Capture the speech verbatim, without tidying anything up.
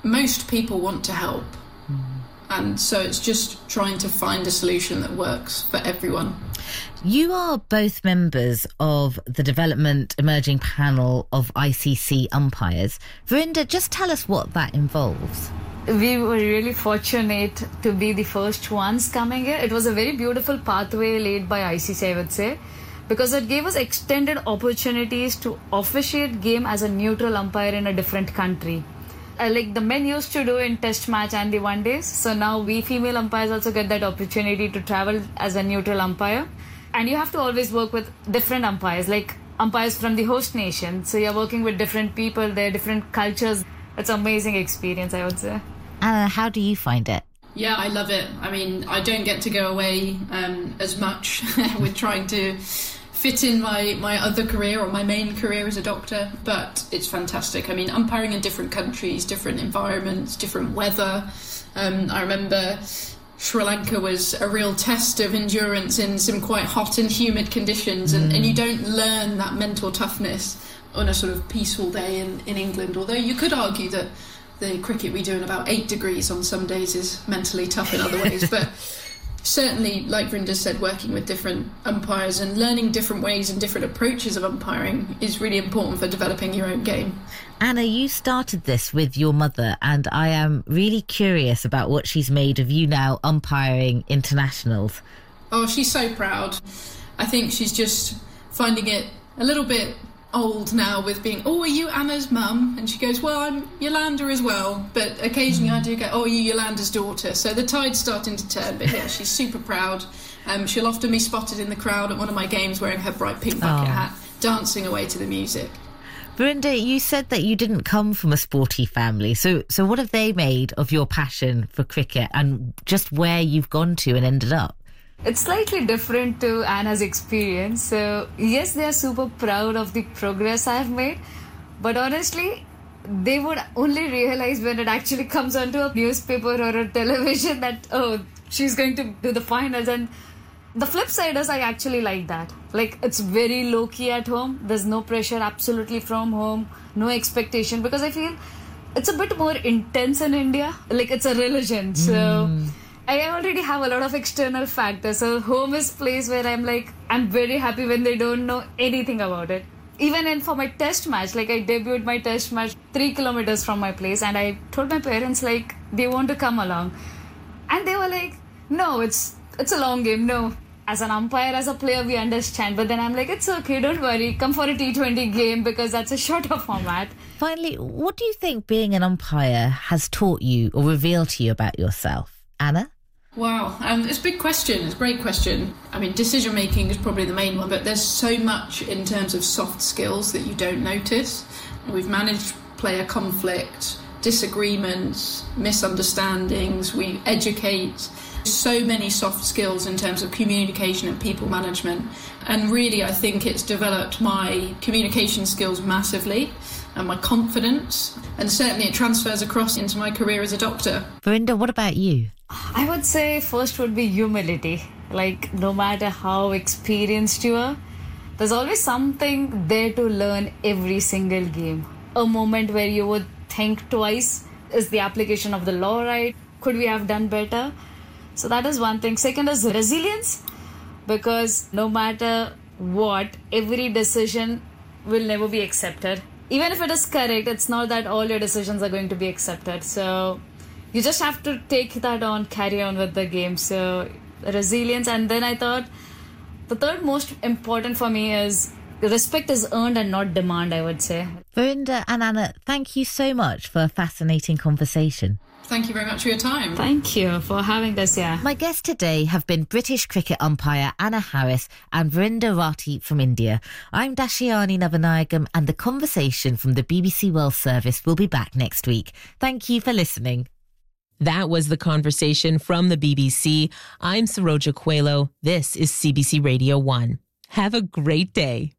most people want to help. Mm. And so it's just trying to find a solution that works for everyone. You are both members of the Development Emerging Panel of I C C umpires. Verinder, just tell us what that involves. We were really fortunate to be the first ones coming here. It was a very beautiful pathway laid by I C C, I would say, because it gave us extended opportunities to officiate game as a neutral umpire in a different country. Uh, like the men used to do in test match and the one days. So now we female umpires also get that opportunity to travel as a neutral umpire. And you have to always work with different umpires, like umpires from the host nation. So you're working with different people, they're different cultures. It's an amazing experience, I would say. Anna, how do you find it? Yeah, I love it. I mean, I don't get to go away um, as much with trying to fit in my, my other career or my main career as a doctor, but it's fantastic. I mean, umpiring in different countries, different environments, different weather. Um, I remember Sri Lanka was a real test of endurance in some quite hot and humid conditions, and, and you don't learn that mental toughness on a sort of peaceful day in, in England, although you could argue that the cricket we do in about eight degrees on some days is mentally tough in other ways. But certainly, like Verinder said, working with different umpires and learning different ways and different approaches of umpiring is really important for developing your own game. Anna, you started this with your mother, and I am really curious about what she's made of you now umpiring internationals. Oh, she's so proud. I think she's just finding it a little bit old now with being, oh, are you Anna's mum? And she goes, well, I'm Yolanda as well. But occasionally I do go, oh, are you Yolanda's daughter? So the tide's starting to turn. But yeah, she's super proud. Um, she'll often be spotted in the crowd at one of my games wearing her bright pink bucket oh. hat, dancing away to the music. Verinder, you said that you didn't come from a sporty family. So so what have they made of your passion for cricket and just where you've gone to and ended up? It's slightly different to Anna's experience. So yes, they are super proud of the progress I've made. But honestly, they would only realize when it actually comes onto a newspaper or a television that, oh, she's going to do the finals. And the flip side is I actually like that. Like, it's very low-key at home. There's no pressure absolutely from home, no expectation, because I feel it's a bit more intense in India. Like, it's a religion. So mm. I already have a lot of external factors. So home is a place where I'm like, I'm very happy when they don't know anything about it. Even in for my test match, like I debuted my test match three kilometers from my place, and I told my parents, like, they want to come along. And they were like, no, it's it's a long game, no. As an umpire, as a player, we understand. But then I'm like, it's okay, don't worry. Come for a T twenty game because that's a shorter format. Finally, what do you think being an umpire has taught you or revealed to you about yourself? Anna? Wow, um, it's a big question. It's a great question. I mean, decision-making is probably the main one, but there's so much in terms of soft skills that you don't notice. We've managed player conflict, disagreements, misunderstandings. We educate. So many soft skills in terms of communication and people management, and really I think it's developed my communication skills massively and my confidence, and certainly it transfers across into my career as a doctor. Verinder, what about you? I would say first would be humility. Like, no matter how experienced you are, there's always something there to learn every single game. A moment where you would think twice, is the application of the law right? Could we have done better? So that is one thing. Second is resilience, because no matter what, every decision will never be accepted. Even if it is correct, it's not that all your decisions are going to be accepted. So you just have to take that on, carry on with the game. So resilience. And then I thought the third most important for me is respect is earned and not demand, I would say. Verinder and Anna, thank you so much for a fascinating conversation. Thank you very much for your time. Thank you for having us here. My guests today have been British cricket umpire Anna Harris and Verinder Rathi from India. I'm Dashiani Navanayagam, and the conversation from the B B C World Service will be back next week. Thank you for listening. That was the conversation from the B B C. I'm Saroja Coelho. This is C B C Radio one. Have a great day.